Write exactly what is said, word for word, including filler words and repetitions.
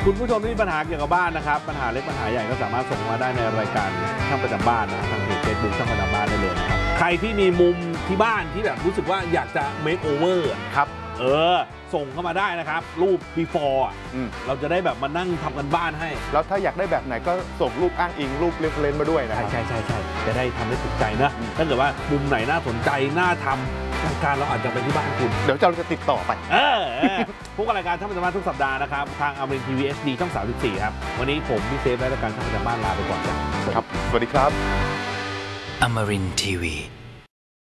คุณผู้ชมที่มีปัญหาเกี่ยวกับบ้านนะครับปัญหาเล็กปัญหาใหญ่ก็สามารถส่งมาได้ในรายการช่างประจำบ้านนะทางเพจเฟซบุ๊กช่างประจำบ้านได้เลยนะครับใครที่มีมุมที่บ้านที่แบบรู้สึกว่าอยากจะเมคโอเวอร์ครับเออส่งเข้ามาได้นะครับรูป before อ่ะเราจะได้แบบมานั่งทำกันบ้านให้แล้วถ้าอยากได้แบบไหนก็ส่งรูปอ้างอิงรูปเรฟเฟรนซ์มาด้วยนะครับใช่ใช่ใช่จะได้ทำให้ถูกใจนะถ้าเกิดว่ามุมไหนน่าสนใจน่าทำรายการเราอาจจะไปที่บ้านคุณเดี๋ยวเราจะติดต่อไปเออพวกรายการช่างประจำบ้านทุกสัปดาห์นะครับทางอมรินทร์ทีวี เอช ดี ช่องสามสิบสี่ครับวันนี้ผมพี่เซฟและรายการช่างประจำบ้านลาไปก่อนครับครับสวัสดีครับอมรินทร์ทีวี